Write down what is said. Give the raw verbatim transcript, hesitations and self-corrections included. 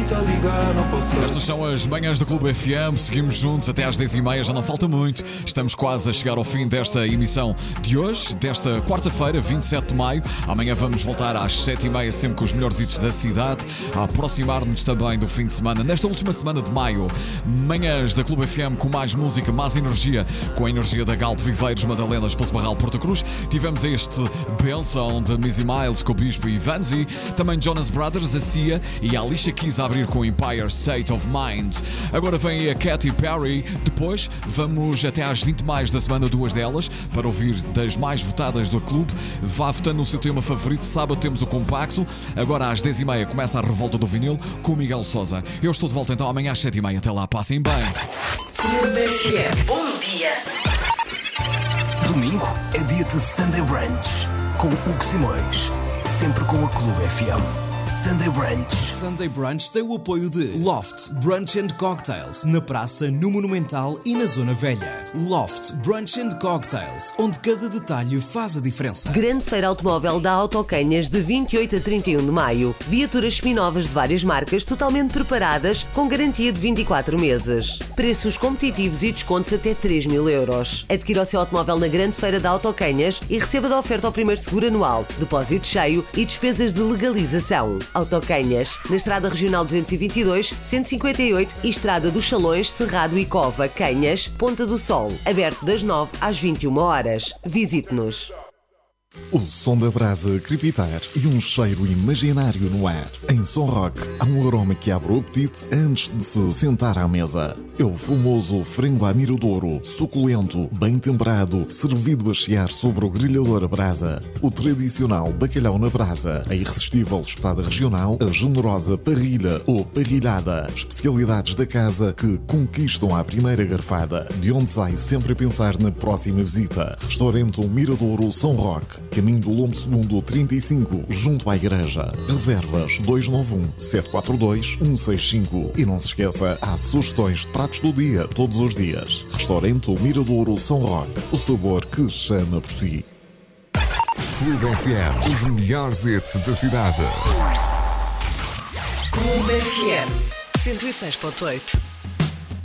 a ligar, não posso. Estas são as manhãs do Clube F M. Seguimos juntos até às dez e meia, já não falta muito. Estamos quase a chegar ao fim desta emissão de hoje, desta quarta-feira, vinte e sete de maio. Amanhã vamos voltar às sete e meia, sempre com os melhores hits da cidade, a aproximar-nos também do fim de semana. Nesta última semana de maio, manhãs da Clube F M com mais música, mais energia, com a energia da Galp, Viveiros, Madalena, Esposo Barral, Porta Cruz. Tivemos este Benção de Missy Miles com o Bispo e Vanzi. Também Jonas Brothers, a Cia e a Alicia Keys a abrir com o Empire State of Mind. Agora vem a Katy Perry. Depois vamos até às vinte mais da semana, duas delas, para ouvir das mais votadas do clube. Vá votando o seu tema favorito. Sábado temos o compacto. Agora às dez e meia começa a revolta do vinil com o Miguel Sousa. Eu estou de volta então amanhã às sete e meia. Até lá, passem bem. Clube F M. Bom dia. Domingo é dia de Sunday Brunch com Hugo Simões, sempre com a Clube F M. Sunday Brunch. Sunday Brunch tem o apoio de Loft Brunch and Cocktails, na praça, no Monumental e na Zona Velha. Loft Brunch and Cocktails, onde cada detalhe faz a diferença. Grande feira automóvel da Autocanhas de vinte e oito a trinta e um de maio. Viaturas seminovas de várias marcas totalmente preparadas, com garantia de vinte e quatro meses. Preços competitivos e descontos até três mil euros. Adquira o seu automóvel na Grande Feira da Autocanhas e receba da oferta ao primeiro seguro anual, depósito cheio e despesas de legalização. Autocanhas, na Estrada Regional duzentos e vinte e dois, cento e cinquenta e oito e Estrada dos Salões, Cerrado e Cova, Canhas, Ponta do Sol. Aberto das nove às vinte e uma horas. Visite-nos. O som da brasa crepitar e um cheiro imaginário no ar. Em Som Rock há um aroma que abre o apetite antes de se sentar à mesa. É o famoso frango à miradouro, suculento, bem temperado, servido a chiar sobre o grelhador a brasa. O tradicional bacalhau na brasa, a irresistível espetada regional, a generosa parrilha ou parrilhada. Especialidades da casa que conquistam à primeira garfada, de onde sai sempre a pensar na próxima visita. Restaurante O Miradouro Som Rock. Caminho do Lombo Segundo trinta e cinco, junto à igreja. Reservas dois nove um, sete quatro dois, um seis cinco. E não se esqueça, há sugestões de pratos do dia, todos os dias. Restaurante O Miradouro São Roque. O sabor que chama por si. Clube F M, os melhores hits da cidade. Clube F M cento e seis ponto oito.